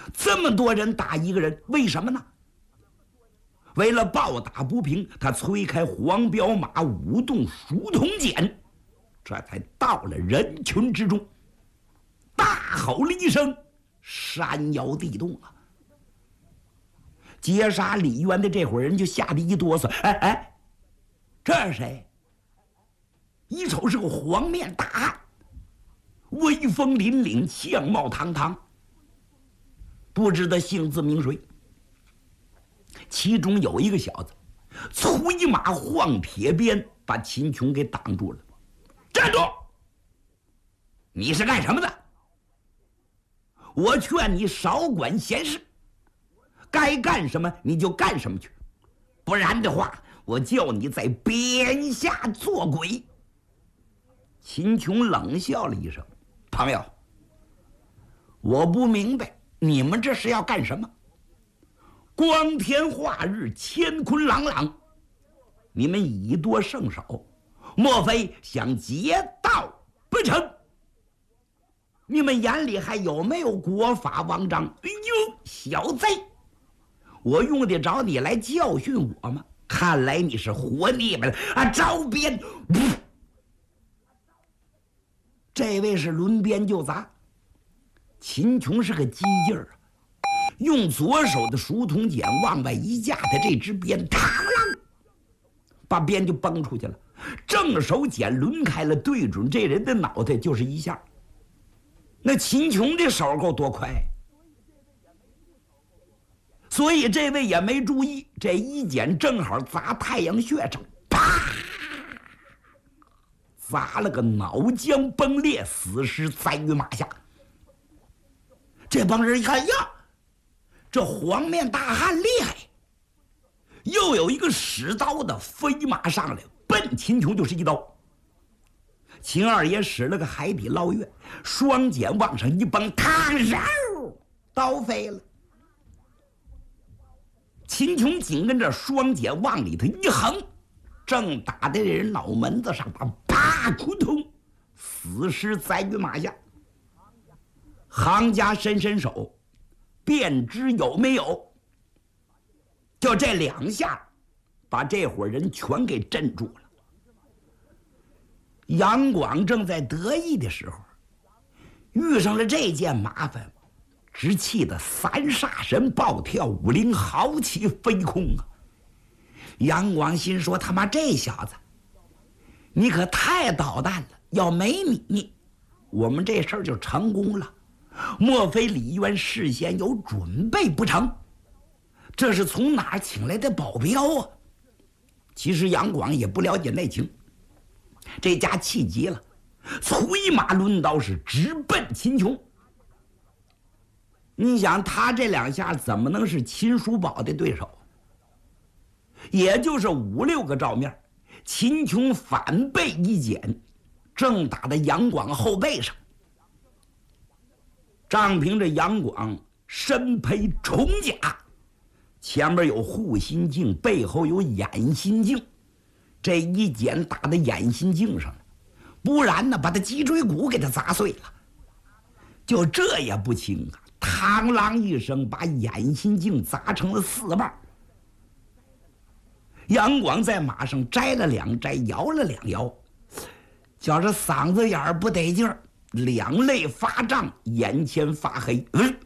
这么多人打一个人，为什么呢？为了报打不平，他催开黄骠马，舞动书童锏，这才到了人群之中，大吼了一声，山摇地动啊！截杀李渊的这伙人就吓得一哆嗦，哎，这是谁？一瞅是个黄面大汉，威风凛凛，相貌堂堂，不知道姓字名谁。其中有一个小子催马晃铁鞭，把秦琼给挡住了。站住！你是干什么的？我劝你少管闲事，该干什么你就干什么去，不然的话，我叫你在鞭下做鬼。秦琼冷笑了一声：“朋友，我不明白你们这是要干什么？光天化日，乾坤朗朗，你们以多胜少，莫非想劫道不成？你们眼里还有没有国法王章？哎呦，小贼！我用得着你来教训我吗？看来你是活腻歪了啊！招鞭！这位是抡鞭就砸。秦琼是个机劲儿啊，用左手的书童锏往外一架，他这支鞭嘡啷，把鞭就崩出去了。正手锏抡开了，对准这人的脑袋就是一下。那秦琼这手够多快，所以这位也没注意，这一锏正好砸太阳穴上，啪，砸了个脑浆崩裂，死尸栽于马下。这帮人一看呀，这黄面大汉厉害，又有一个使刀的飞马上来，奔秦琼就是一刀。秦二爷使了个海底捞月，双锏往上一崩，嘡嗖，刀飞了。秦琼紧跟着双锏往里头一横，正打在人脑门子上，啪，扑通，死尸栽于马下。行家伸伸手，便知有没有。就这两下，把这伙人全给镇住了。杨广正在得意的时候，遇上了这件麻烦，直气得三煞神暴跳五灵，豪气飞空啊！杨广心说：“他妈这小子，你可太捣蛋了！要没你，我们这事儿就成功了。莫非李渊事先有准备不成？这是从哪儿请来的保镖啊？”其实杨广也不了解内情，这家气急了，催马抡刀是直奔秦琼。你想他这两下怎么能是秦叔宝的对手？也就是5、6个照面，秦琼反背一锏，正打在杨广后背上。仗凭着杨广身披重甲，前面有护心镜，背后有眼心镜，这一锏打在眼心镜上了，不然呢把他脊椎骨给他砸碎了。就这也不轻啊，嘡啷一声把眼心镜砸成了4瓣。杨广在马上摘了2摘，摇了2摇，觉着嗓子眼儿不得劲儿，两肋发胀，眼前发黑，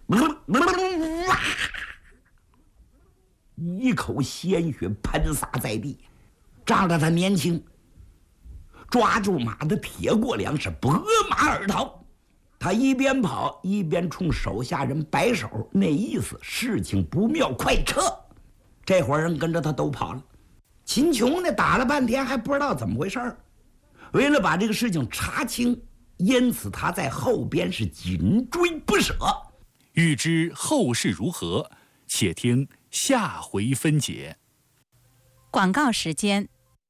一口鲜血喷洒在地。仗着他年轻，抓住马的铁过梁是拨马而逃。他一边跑一边冲手下人摆手，那意思事情不妙，快撤！这伙人跟着他都跑了。秦琼呢，打了半天还不知道怎么回事儿。为了把这个事情查清，因此他在后边是紧追不舍。 欲知后事如何，且听下回分解。 广告时间。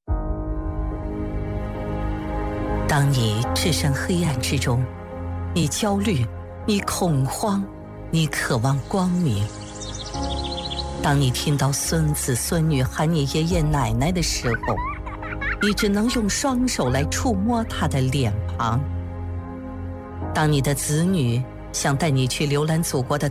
当你置身黑暗之中，你焦虑，你恐慌，你渴望光明。当你听到孙子孙女喊你爷爷奶奶的时候，你只能用双手来触摸他的脸庞。当你的子女想带你去浏览祖国的